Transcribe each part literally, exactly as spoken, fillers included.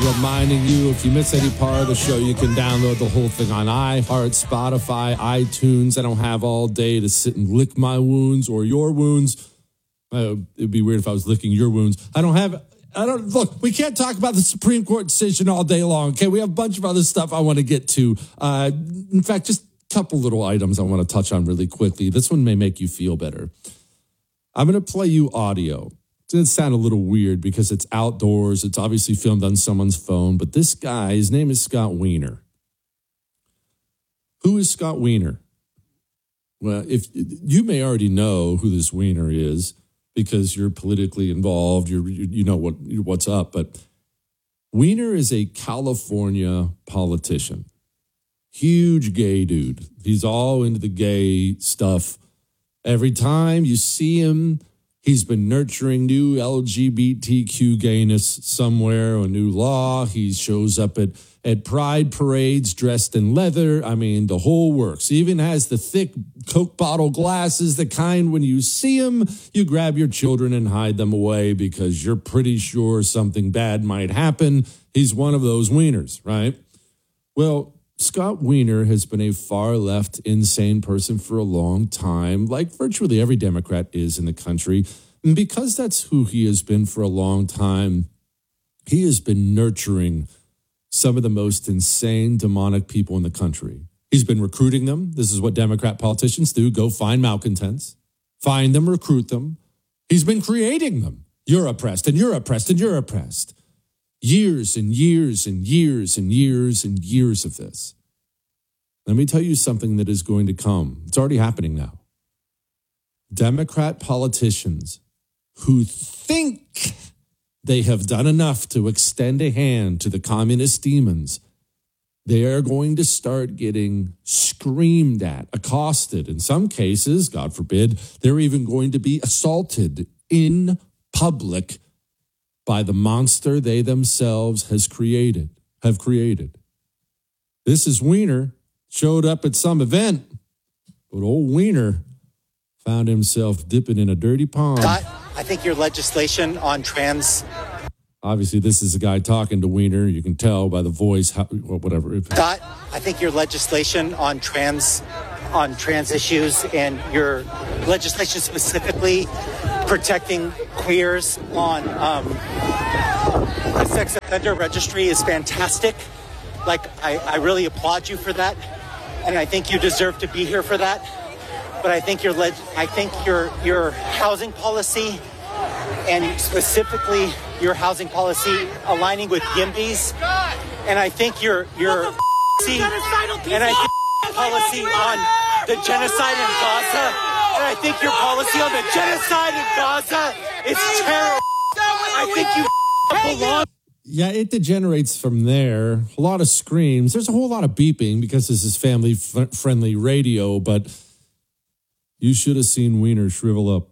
reminding you, if you miss any part of the show, you can download the whole thing on iHeart, Spotify, iTunes. I don't have all day to sit and lick my wounds or your wounds. Uh, it'd be weird if I was licking your wounds. I don't have... I don't look. We can't talk about the Supreme Court decision all day long. Okay, we have a bunch of other stuff I want to get to. Uh, in fact, just a couple little items I want to touch on really quickly. This one may make you feel better. I'm going to play you audio. It's going to sound a little weird because it's outdoors. It's obviously filmed on someone's phone. But this guy, his name is Scott Wiener. Who is Scott Wiener? Well, if you may already know who this Wiener is, because you're politically involved, you're, you you know what what's up. But Wiener is a California politician. Huge gay dude. He's all into the gay stuff. Every time you see him, he's been nurturing new L G B T Q gayness somewhere, a new law. He shows up at, at pride parades dressed in leather. I mean, the whole works. He even has the thick Coke bottle glasses, the kind when you see him, you grab your children and hide them away because you're pretty sure something bad might happen. He's one of those wieners, right? Well, Scott Wiener has been a far-left, insane person for a long time, like virtually every Democrat is in the country. And because that's who he has been for a long time, he has been nurturing some of the most insane, demonic people in the country. He's been recruiting them. This is what Democrat politicians do. Go find malcontents, find them, recruit them. He's been creating them. You're oppressed, and you're oppressed, and you're oppressed. Years and years and years and years and years of this. Let me tell you something that is going to come. It's already happening now. Democrat politicians who think they have done enough to extend a hand to the communist demons, they are going to start getting screamed at, accosted. In some cases, God forbid, they're even going to be assaulted in public by the monster they themselves has created, have created. This is Wiener, showed up at some event, but old Wiener found himself dipping in a dirty pond. Scott, I think your legislation on trans... Obviously, this is a guy talking to Wiener. You can tell by the voice, how, or whatever. Scott, I think your legislation on trans on trans issues and your legislation specifically protecting queers on um, the sex offender registry is fantastic. Like, I, I really applaud you for that, and I think you deserve to be here for that. But I think your leg- I think your your housing policy, and specifically your housing policy aligning with YIMBYs, and I think your your policy, and I think policy on the genocide in Gaza, and I think your policy on the genocide in Gaza is terrible. I think you belong. Yeah, it degenerates from there. A lot of screams. There's a whole lot of beeping because this is family-friendly radio, but you should have seen Wiener shrivel up.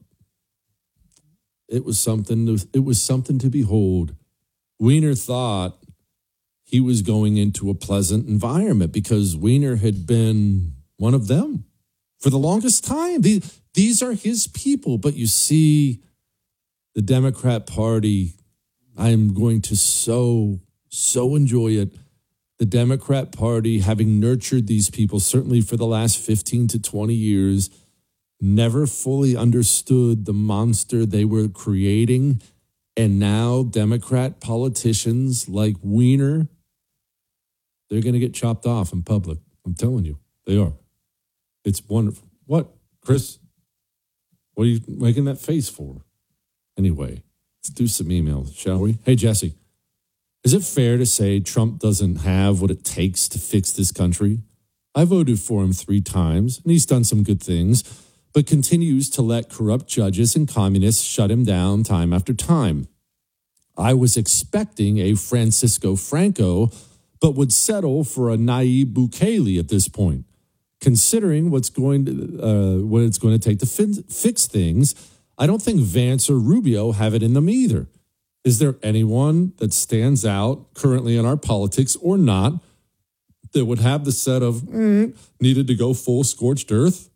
It was something to, it was something to behold. Wiener thought he was going into a pleasant environment because Wiener had been one of them for the longest time. These, these are his people, but you see the Democrat Party, I am going to so, so enjoy it. The Democrat Party, having nurtured these people, certainly for the last fifteen to twenty years, never fully understood the monster they were creating. And now Democrat politicians like Wiener, they're going to get chopped off in public. I'm telling you, they are. It's wonderful. What, Chris? What are you making that face for? Anyway, let's do some emails, shall we? Hey, Jesse, is it fair to say Trump doesn't have what it takes to fix this country? I voted for him three times, and he's done some good things, but continues to let corrupt judges and communists shut him down time after time. I was expecting a Francisco Franco, but would settle for a Nayib Bukele at this point. Considering what's going to, uh, what it's going to take to fin- fix things, I don't think Vance or Rubio have it in them either. Is there anyone that stands out currently in our politics or not that would have the set of mm, needed to go full scorched earth?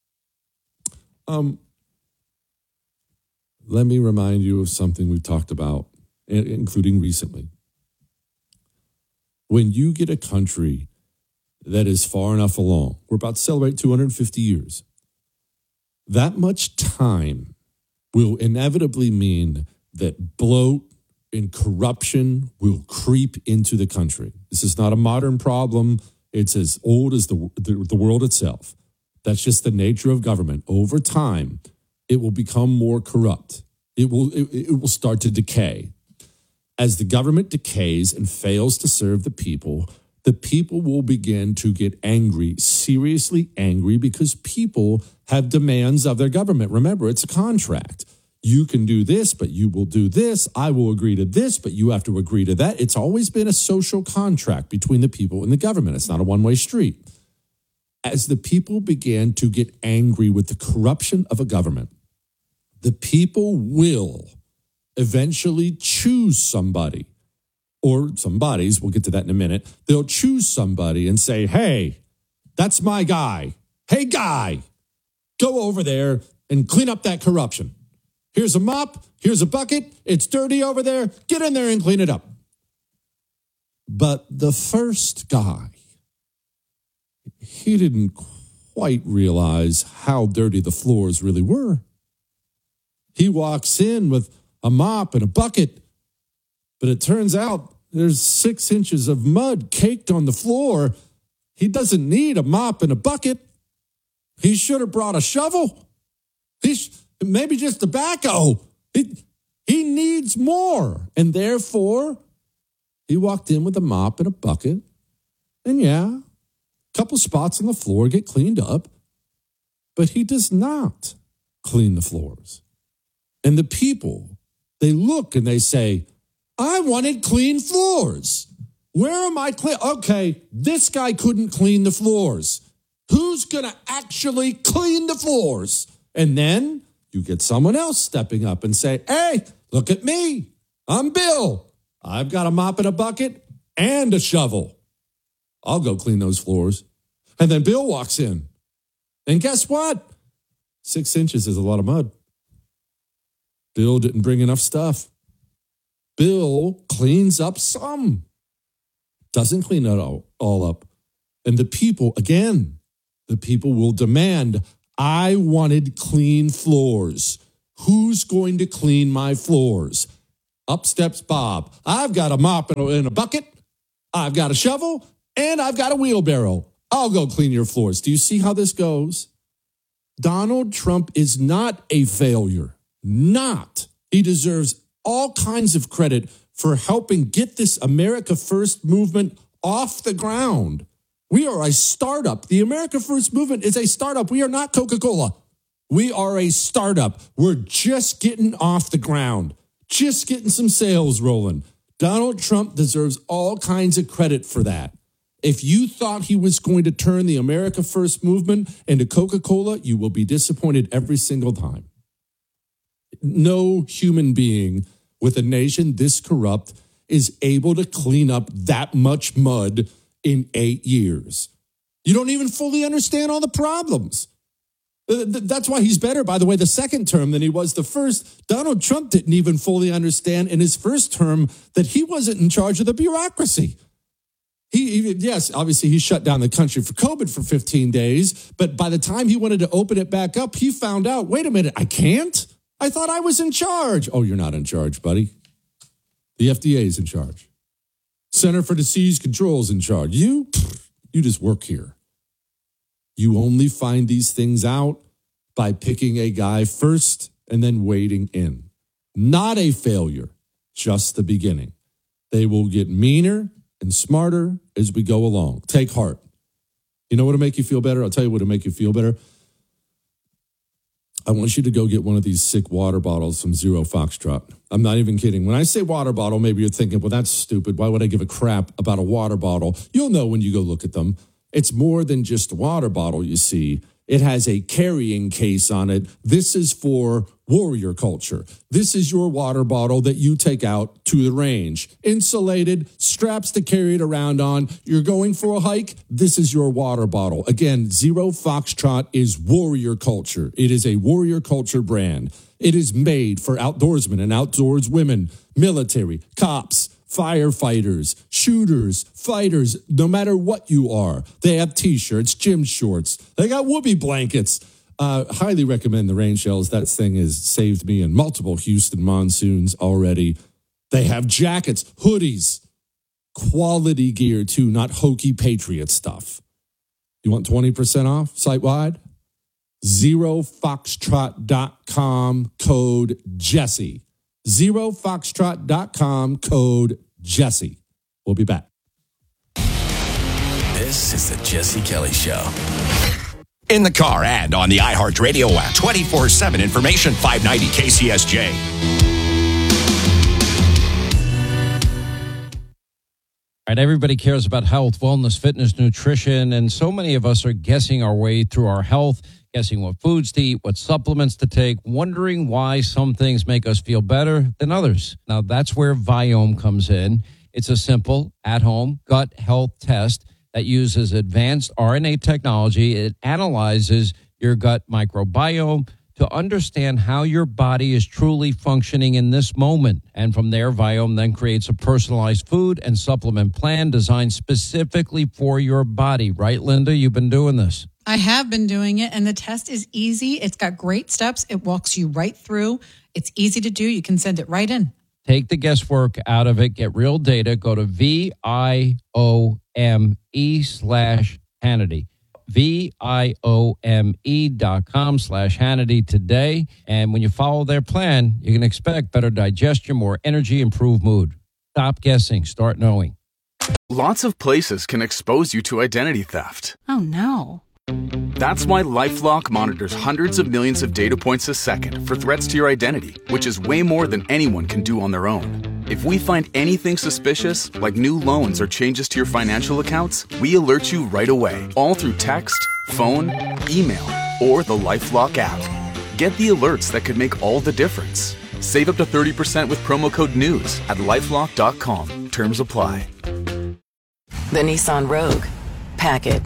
Um, let me remind you of something we've talked about, including recently. when you get a country that is far enough along, we're about to celebrate two hundred fifty years, that much time will inevitably mean that bloat and corruption will creep into the country. This is not a modern problem. It's as old as the, the, the world itself. That's just the nature of government. Over time, it will become more corrupt. It will, it, it will start to decay. As the government decays and fails to serve the people, the people will begin to get angry, seriously angry, because people have demands of their government. Remember, it's a contract. You can do this, but you will do this. I will agree to this, but you have to agree to that. It's always been a social contract between the people and the government. It's not a one-way street. As the people began to get angry with the corruption of a government, the people will eventually choose somebody, or some bodies, we'll get to that in a minute. They'll choose somebody and say, hey, that's my guy. Hey, guy, go over there and clean up that corruption. Here's a mop. Here's a bucket. It's dirty over there. Get in there and clean it up. But the first guy, he didn't quite realize how dirty the floors really were. He walks in with a mop and a bucket, but it turns out there's six inches of mud caked on the floor. He doesn't need a mop and a bucket. He should have brought a shovel. He sh- maybe just a backhoe. He, he needs more. And therefore, he walked in with a mop and a bucket. And yeah, a couple spots on the floor get cleaned up. But he does not clean the floors. And the people, they look and they say, I wanted clean floors. Where am I clean? Okay, this guy couldn't clean the floors. Who's going to actually clean the floors? And then you get someone else stepping up and say, hey, look at me. I'm Bill. I've got a mop and a bucket and a shovel. I'll go clean those floors. And then Bill walks in. And guess what? Six inches is a lot of mud. Bill didn't bring enough stuff. Bill cleans up some. Doesn't clean it all, all up. And the people, again, the people will demand, I wanted clean floors. Who's going to clean my floors? Up steps Bob. I've got a mop and a, and a bucket. I've got a shovel. And I've got a wheelbarrow. I'll go clean your floors. Do you see how this goes? Donald Trump is not a failure. Not. He deserves all kinds of credit for helping get this America First movement off the ground. We are a startup. The America First movement is a startup. We are not Coca-Cola. We are a startup. We're just getting off the ground, just getting some sales rolling. Donald Trump deserves all kinds of credit for that. If you thought he was going to turn the America First movement into Coca-Cola, you will be disappointed every single time. No human being with a nation this corrupt is able to clean up that much mud in eight years. You don't even fully understand all the problems. That's why he's better, by the way, the second term than he was the first. Donald Trump didn't even fully understand in his first term that he wasn't in charge of the bureaucracy. He, he, yes, obviously he shut down the country for COVID for fifteen days, but by the time he wanted to open it back up, he found out, wait a minute, I can't? I thought I was in charge. Oh, you're not in charge, buddy. The F D A is in charge. Center for Disease Control is in charge. You, you just work here. You only find these things out by picking a guy first and then wading in. Not a failure, just the beginning. They will get meaner and smarter as we go along. Take heart. You know what will make you feel better? I'll tell you what will make you feel better. I want you to go get one of these sick water bottles from Zero Foxtrot. I'm not even kidding. When I say water bottle, maybe you're thinking, well, that's stupid. Why would I give a crap about a water bottle? You'll know when you go look at them. It's more than just a water bottle, you see. It has a carrying case on it. This is for warrior culture. This is your water bottle that you take out to the range. Insulated, straps to carry it around on. You're going for a hike. This is your water bottle. Again, Zero Foxtrot is warrior culture. It is a warrior culture brand. It is made for outdoorsmen and outdoors women, military, cops, firefighters, shooters, fighters, no matter what you are. They have T-shirts, gym shorts. They got whoopee blankets. Uh, highly recommend the rain shells. That thing has saved me in multiple Houston monsoons already. They have jackets, hoodies, quality gear too, not hokey Patriot stuff. You want twenty percent off site-wide? zero foxtrot dot com code Jesse. zero foxtrot dot com code Jesse. We'll be back. This is the Jesse Kelly Show. In the car and on the iHeartRadio app. twenty-four seven information, five ninety K C S J. All right, everybody cares about health, wellness, fitness, nutrition, and so many of us are guessing our way through our health, guessing what foods to eat, what supplements to take, wondering why some things make us feel better than others. Now, that's where Viome comes in. It's a simple, at-home gut health test that uses advanced R N A technology. It analyzes your gut microbiome to understand how your body is truly functioning in this moment. And from there, Viome then creates a personalized food and supplement plan designed specifically for your body. Right, Linda? You've been doing this. I have been doing it, and the test is easy. It's got great steps. It walks you right through. It's easy to do. You can send it right in. Take the guesswork out of it. Get real data. Go to V I O M E slash Hannity. V I O M E dot com slash Hannity today. And when you follow their plan, you can expect better digestion, more energy, improved mood. Stop guessing. Start knowing. Lots of places can expose you to identity theft. Oh, no. That's why LifeLock monitors hundreds of millions of data points a second for threats to your identity, which is way more than anyone can do on their own. If we find anything suspicious, like new loans or changes to your financial accounts, we alert you right away, all through text, phone, email, or the LifeLock app. Get the alerts that could make all the difference. Save up to thirty percent with promo code NEWS at lifelock dot com. Terms apply. The Nissan Rogue. Pack it.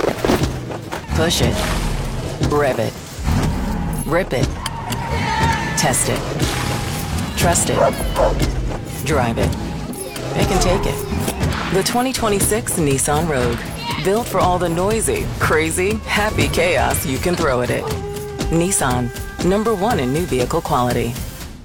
Push it. Rev it. Rip it. Test it. Trust it. Drive it. It can take it. The twenty twenty-six Nissan Rogue. Built for all the noisy, crazy, happy chaos you can throw at it. Nissan. Number one in new vehicle quality.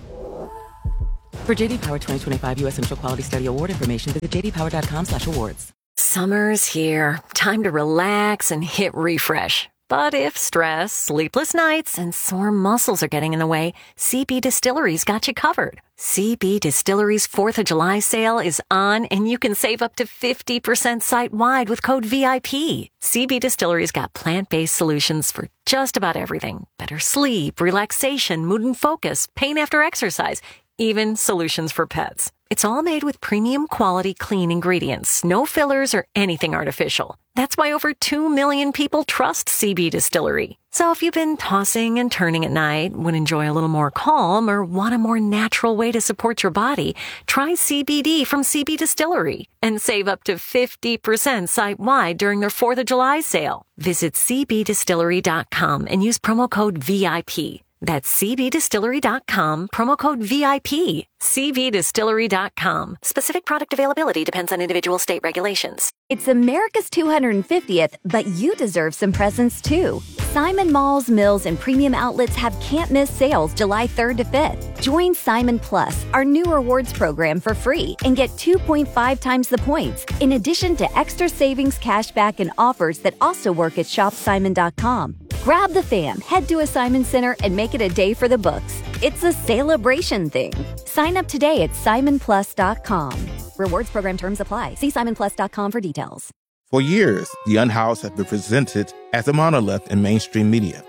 For J D Power twenty twenty-five U S Initial Quality Study Award information, visit j d power dot com slash awards. Summer's here. Time to relax and hit refresh. But if stress, sleepless nights, and sore muscles are getting in the way, C B Distillery's got you covered. C B Distillery's fourth of July sale is on, and you can save up to fifty percent site-wide with code V I P. C B Distillery's got plant-based solutions for just about everything. Better sleep, relaxation, mood and focus, pain after exercise, even solutions for pets. It's all made with premium quality clean ingredients, no fillers or anything artificial. That's why over two million people trust C B Distillery. So if you've been tossing and turning at night, would enjoy a little more calm, or want a more natural way to support your body, try C B D from C B Distillery and save up to fifty percent site-wide during their fourth of July sale. Visit c b distillery dot com and use promo code V I P. That's c b distillery dot com, promo code V I P. c b distillery dot com. Specific product availability depends on individual state regulations. It's America's two hundred fiftieth, but you deserve some presents too. Simon Malls, Mills, and premium outlets have can't-miss sales July third to fifth. Join Simon Plus, our new rewards program, for free and get two point five times the points, in addition to extra savings, cashback, and offers that also work at shop simon dot com. Grab the fam, head to a Simon Center, and make it a day for the books. It's a celebration thing. Sign up today at simon plus dot com. Rewards program terms apply. See simon plus dot com for details. For years, The Unhoused have been presented as a monolith in mainstream media.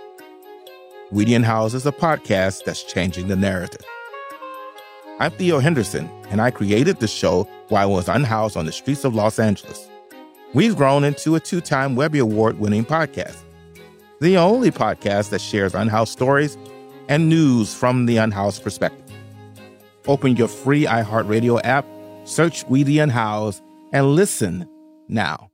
We the Unhoused is a podcast that's changing the narrative. I'm Theo Henderson, and I created the show while I was unhoused on the streets of Los Angeles. We've grown into a two-time Webby Award-winning podcast. The only podcast that shares unhoused stories and news from the unhoused perspective. Open your free iHeartRadio app, search We the Unhoused, and listen now.